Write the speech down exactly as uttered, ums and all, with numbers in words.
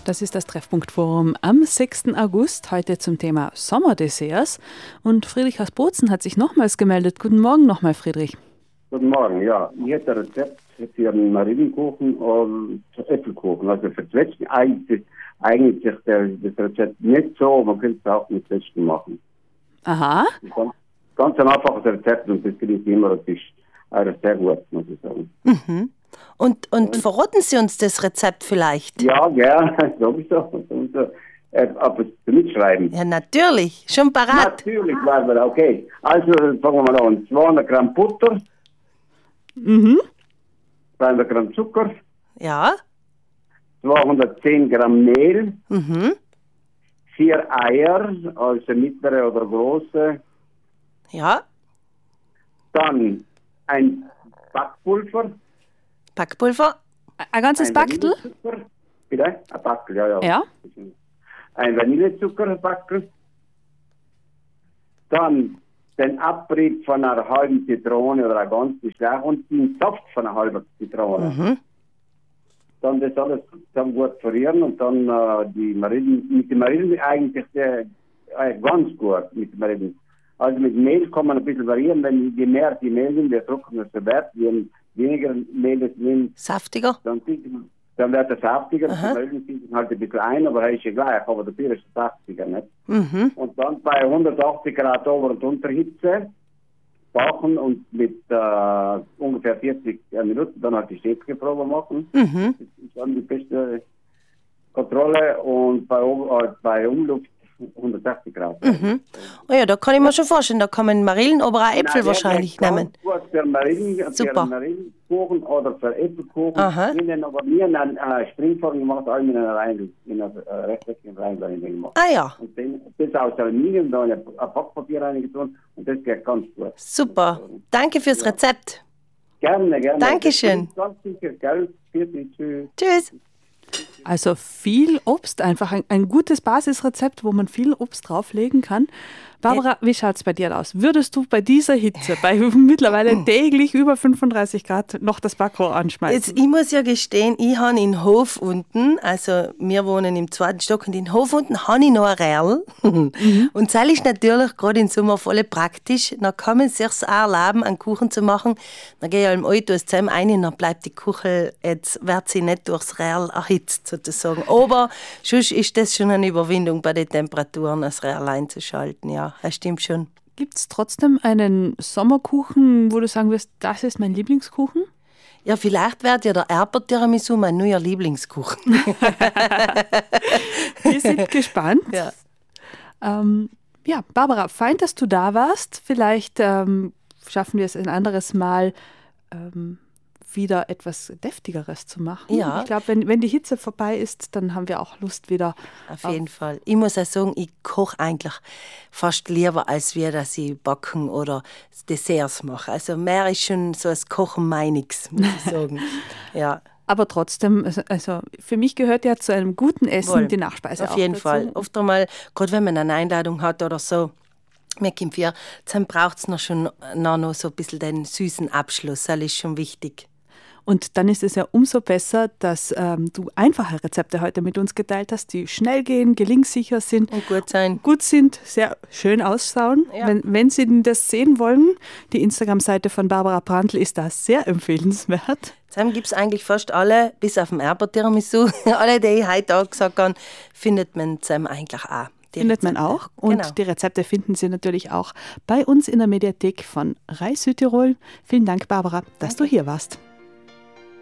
Das ist das Treffpunktforum am sechsten August, heute zum Thema Sommerdesserts. Und Friedrich aus Bozen hat sich nochmals gemeldet. Guten Morgen nochmal, Friedrich. Guten Morgen, ja. Ich hätte ein Rezept für einen Marillenkuchen und Äpfelkuchen. Also für Zwetschgen eignet, eignet sich der, das Rezept nicht so, man könnte es auch mit Zwetschgen machen. Aha. Ganz, ganz ein einfaches Rezept und das gelingt immer, das ist äh, sehr gut, muss ich sagen. Mhm. Und, und verraten Sie uns das Rezept vielleicht? Ja, gerne, sowieso. Und, äh, aber mitschreiben. Ja, natürlich. Schon parat. Natürlich, bleiben wir, okay. Also fangen wir mal an. zweihundert Gramm Butter. Mhm. zweihundert Gramm Zucker. Ja. zweihundertzehn Gramm Mehl. Mhm. Vier Eier, also mittlere oder große. Ja. Dann ein Backpulver. Backpulver. Ein ganzes Ein Backtel? Vanillezucker. Bitte? Ein Backel, ja, ja. Ja. Ein Vanillezuckerbackel. Dann den Abrieb von einer halben Zitrone oder einer ganzen Schlag und den Saft von einer halben Zitrone. Mhm. Dann das alles dann gut verrühren und dann äh, die Marillen, mit den Marillen eigentlich sehr, äh, ganz gut mit den Marillen. Also mit Mehl kann man ein bisschen variieren, wenn je mehr die Mehl sind, der trockener es wird, je weniger Mehl es nimmt, Saftiger. dann, dann wird er saftiger. Aha. Die Marillen sind halt ein bisschen ein, aber er ist ja gleich, aber der Bier ist saftiger, nicht? Mhm. Und dann bei hundertachtzig Grad Ober- und Unterhitze backen und mit äh, ungefähr vierzig Minuten dann halt die Schäfchenprobe machen. Mhm. Das ist dann die beste Kontrolle und bei, äh, bei Umluft hundertsechzig Grad. Mhm. Oh ja, da kann ich mir schon vorstellen, da kann man Marillen, aber auch Äpfel Nein, wahrscheinlich der nehmen. Gut für Marillen, Super. für Marillenkuchen oder für Äpfelkuchen. Aha. Ich habe aber nie einen äh, Springform gemacht, allem in einer Rein, in einer äh, rechteckigen Rein gemacht. Ah ja, Und dann, das aus Aluminium, da ein Packpapier reingetan und das geht ganz gut. super. Danke fürs Rezept. Gerne, gerne. Dankeschön. Das ist ganz sicher, gell? Bitte, tschüss. Tschüss. Also viel Obst, einfach ein, ein gutes Basisrezept, wo man viel Obst drauflegen kann. Barbara, wie schaut es bei dir aus? Würdest du bei dieser Hitze, bei mittlerweile täglich über fünfunddreißig Grad, noch das Backrohr anschmeißen? Jetzt, ich muss ja gestehen, ich habe in Hof unten, also wir wohnen im zweiten Stock und in Hof unten habe ich noch ein Rährl. Mhm. Und das ist natürlich gerade im Sommer voll praktisch. Dann kann man sich auch erlauben, einen Kuchen zu machen. Dann gehe ich im Auto zusammen rein und dann bleibt die Kuchel, jetzt wird sie nicht durchs Rährl erhitzt sozusagen. Aber sonst ist das schon eine Überwindung bei den Temperaturen, das Rährl einzuschalten, ja. Das stimmt schon. Gibt es trotzdem einen Sommerkuchen, wo du sagen wirst, das ist mein Lieblingskuchen? Ja, vielleicht wird ja der Erdbeer-Tiramisu mein neuer Lieblingskuchen. Wir sind gespannt. Ja. Ähm, ja, Barbara, fein, dass du da warst. Vielleicht ähm, schaffen wir es ein anderes Mal, ähm, wieder etwas Deftigeres zu machen. Ja. Ich glaube, wenn, wenn die Hitze vorbei ist, dann haben wir auch Lust wieder. Auf jeden Fall. Ich muss auch sagen, ich koche eigentlich fast lieber, als wir, dass ich Backen oder Desserts mache. Also mehr ist schon so als Kochen meiniges, muss ich sagen. Ja. Aber trotzdem, also, also für mich gehört ja zu einem guten Essen Voll. die Nachspeise Auf auch jeden dazu. Fall. Oft einmal, gerade wenn man eine Einladung hat oder so, mir kommt vor, dann braucht es noch schon noch, noch so ein bisschen den süßen Abschluss. Das ist schon wichtig. Und dann ist es ja umso besser, dass ähm, du einfache Rezepte heute mit uns geteilt hast, die schnell gehen, gelingsicher sind. Und gut sein. Gut sind, sehr schön ausschauen. Ja. Wenn, wenn Sie das sehen wollen, die Instagram-Seite von Barbara Brandl ist da sehr empfehlenswert. Zusammen gibt es eigentlich fast alle, bis auf den Erdbeer-Tiramisu, alle, die ich heute auch gesagt habe, findet man zusammen eigentlich auch. Die Findet man Rezepte. auch. Und Genau. die Rezepte finden Sie natürlich auch bei uns in der Mediathek von Reis Südtirol. Vielen Dank, Barbara, dass du hier warst.